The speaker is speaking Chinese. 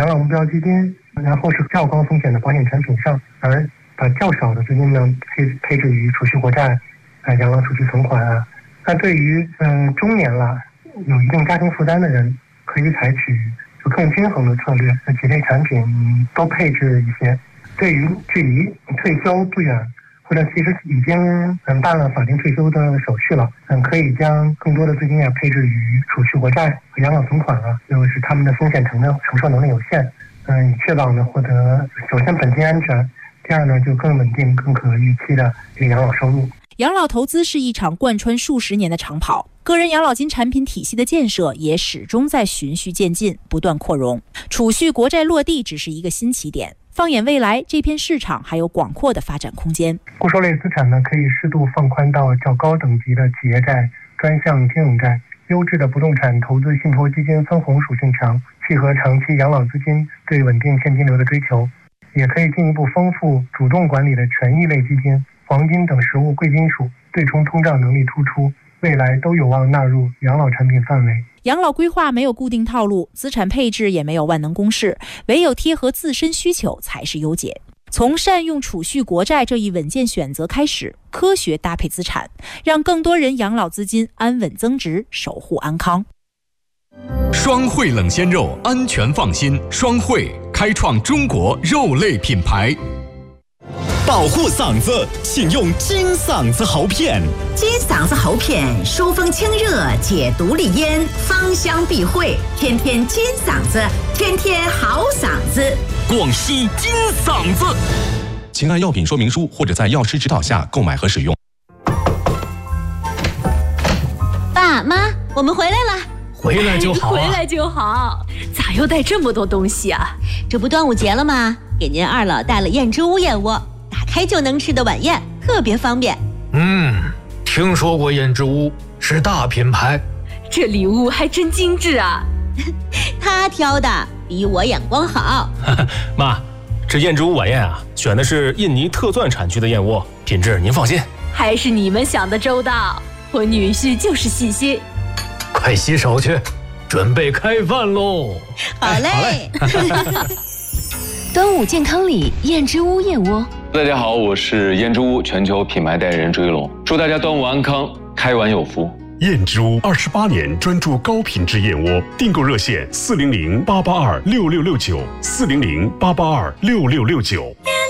养老目标基金，然后是较高风险的保险产品上，而把较少的资金呢配置于储蓄国债、养老储蓄存款啊。那对于中年了有一定家庭负担的人，可以采取更均衡的策略，几类产品都配置一些。对于距离退休不远，或者其实已经办了法定退休的手续了，可以将更多的资金配置于储蓄国债和养老存款了，就是他们的风险承受能力有限，以确保呢获得首先本金安全，第二呢就更稳定、更可预期的这个养老收入。 养老投资是一场贯穿数十年的长跑，个人养老金产品体系的建设也始终在循序渐进，不断扩容。储蓄国债落地只是一个新起点，放眼未来，这片市场还有广阔的发展空间。 固收类资产呢，可以适度放宽到较高等级的企业债、专项金融债，优质的不动产投资信托基金分红属性强，契合长期养老资金对稳定现金流的追求。也可以进一步丰富主动管理的权益类基金、黄金等实物贵金属，对冲通胀能力突出，未来都有望纳入养老产品范围。 养老规划没有固定套路，资产配置也没有万能公式，唯有贴合自身需求才是优解。从善用储蓄国债这一稳健选择开始，科学搭配资产，让更多人养老资金安稳增值，守护安康。 双汇冷鲜肉，安全放心。双汇开创中国肉类品牌。 保护嗓子，请用金嗓子喉片。 金嗓子喉片疏风清热，解毒利咽，芳香避秽，天天金嗓子，天天好嗓子。 广西金嗓子，请按药品说明书或者在药师指导下购买和使用。 爸妈，我们回来了。 回来就好， 回来就好。咋又带这么多东西啊？这不端午节了吗？给您二老带了燕之屋燕窝，打开就能吃的晚宴，特别方便。 听说过燕之屋，是大品牌。 这礼物还真精致啊！他挑的，比我眼光好。 妈，这燕之屋晚宴啊，选的是印尼特钻产区的燕窝，品质您放心。 还是你们想的周到，我女婿就是细心。 快洗手去，准备开饭喽！ 好嘞。 端午健康礼，燕之屋燕窝。 大家好，我是燕之屋全球品牌代言人朱一龙，祝大家端午安康，开碗有福。 燕之屋28年专注高品质燕窝，订购热线400-882-6669，400-882-6669。